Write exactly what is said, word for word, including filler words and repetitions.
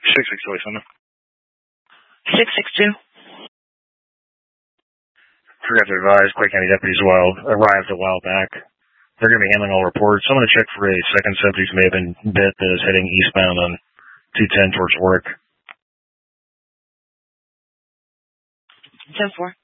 six six two, Summon. six six two. Forgot to advise, Clay County deputies while arrived a while back. They're going to be handling all reports. I'm going to check for a second subject who may have been bit that is heading eastbound on two ten towards work. ten four.